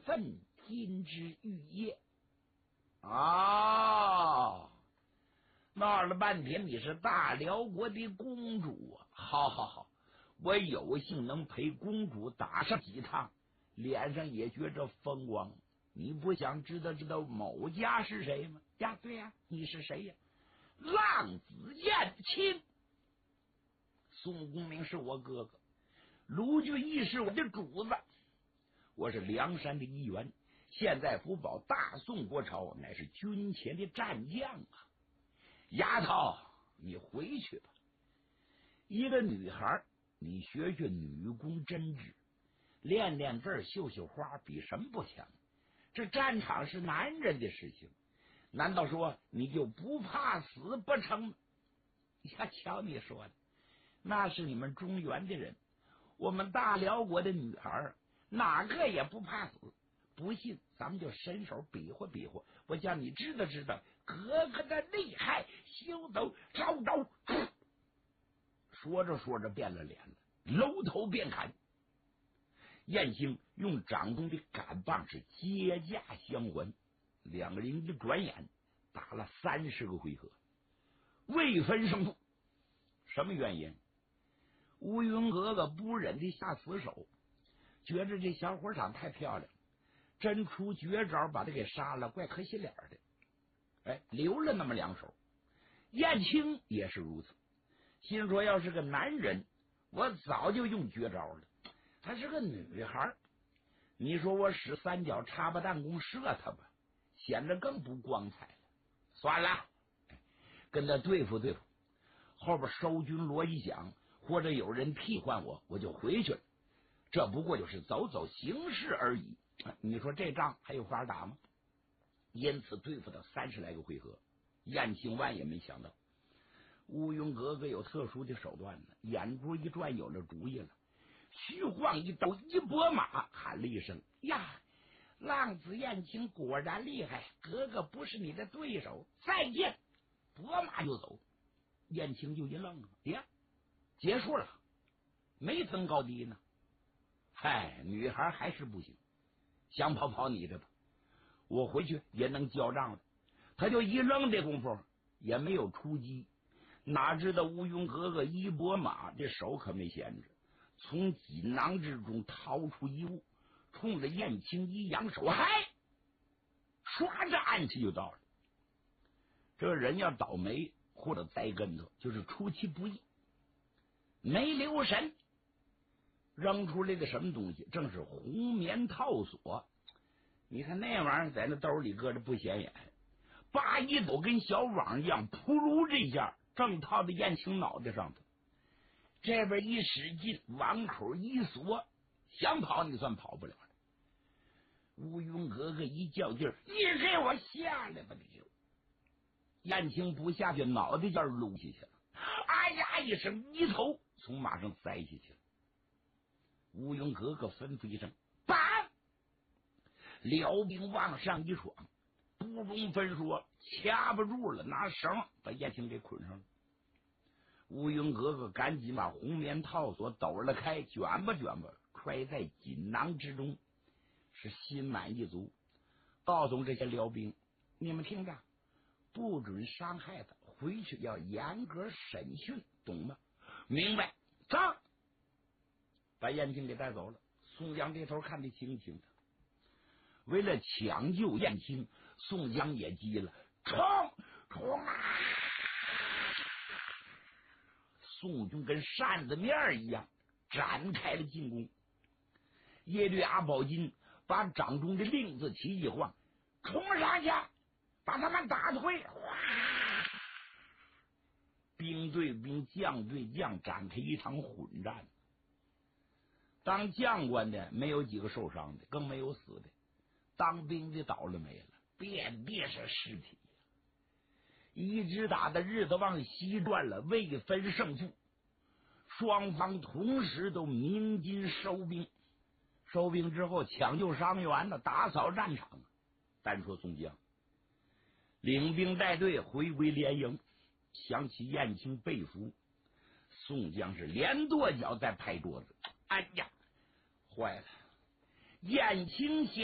份金枝玉叶啊！闹了半天你是大辽国的公主啊！好好好，我有幸能陪公主打上几趟，脸上也觉着风光。你不想知道某家是谁吗？呀，对呀，你是谁呀？浪子燕青。宋公明是我哥哥，卢俊义是我的主子，我是梁山的一员，现在福保大宋国朝乃是军前的战将啊！丫头，你回去吧。一个女孩，你学学女工针织，练练字，绣绣花，比什么不强？这战场是男人的事情，难道说你就不怕死不成吗？呀，瞧你说的，那是你们中原的人，我们大辽国的女孩哪个也不怕死。不信咱们就伸手比划比划，我叫你知道哥哥的厉害，休走招招。说着说着变了脸了，搂头便砍。燕青用掌中的杆棒是接驾相还，两个人一转眼打了30个回合，未分胜负。什么原因？乌云哥哥不忍的下死手，觉着这小伙长太漂亮，真出绝招把他给杀了，怪可惜脸的。哎，留了那么2手。燕青也是如此，心说要是个男人，我早就用绝招了。她是个女孩，你说我使3脚插巴弹弓射她吧，显得更不光彩了。算了，跟他对付对付，后边收军锣一响，或者有人替换我就回去了。这不过就是走走形式而已。你说这仗还有法打吗？因此对付到30来个回合，燕青万也没想到乌云哥哥有特殊的手段呢，眼珠一转有了主意了，虚晃一刀一拨马，喊了一声：呀，浪子燕青果然厉害，哥哥不是你的对手，再见！拨马就走。燕青就一愣了，呀，结束了，没分高低呢。嗨，女孩还是不行，想跑你的吧，我回去也能交账了。他就一愣的功夫也没有出击，哪知道乌云哥哥一拨马，这手可没闲着，从锦囊之中掏出一物，冲着燕青一扬手，嗨，唰着暗器就到了。这人要倒霉或者栽跟头，就是出其不意，没留神扔出来个什么东西，正是红棉套索。你看那玩意儿在那兜里搁着不显眼，叭一抖跟小网一样，扑噜这下正套在燕青脑袋上头。这边一使劲，网口一锁，想跑你算跑不了了。乌云哥哥一较劲儿，你给我下来吧！你就燕青不下去，脑袋就撸下去了。哎呀一声，一头从马上栽下去了。乌云哥哥吩咐一声，绑！辽兵往上一闯，不容分说，掐不住了，拿绳把燕青给捆上了。乌云哥哥赶紧把红棉套索抖了开，卷吧揣在锦囊之中，是心满意足，告诉这些辽兵，你们听着，不准伤害他，回去要严格审讯，懂吗？明白。走，把燕青给带走了。宋江这头看得清清的，为了抢救燕青，宋江也急了，冲啊！宋军跟扇子面一样展开了进攻。耶律阿保机把掌中的令字旗一晃，冲上去，把他们打退！兵对兵，将对将，展开一场混战。当将官的没有几个受伤的，更没有死的，当兵的倒了霉了，遍地是尸体。一直打的日子往西转了，未分胜负，双方同时都鸣金收兵。收兵之后抢救伤员了，打扫战场。单说宋江领兵带队回归连营，想起燕青被俘，宋江是连跺脚在拍桌子，哎呀，坏了，燕青